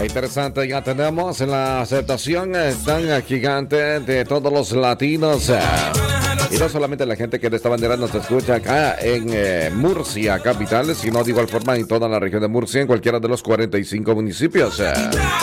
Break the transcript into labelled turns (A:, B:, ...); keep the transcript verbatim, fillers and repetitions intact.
A: Interesante, ya tenemos en la aceptación eh, tan gigante de todos los latinos. eh, Y no solamente la gente que de esta bandera nos escucha acá en eh, Murcia, capital, sino de igual forma en toda la región de Murcia, en cualquiera de los cuarenta y cinco municipios. eh.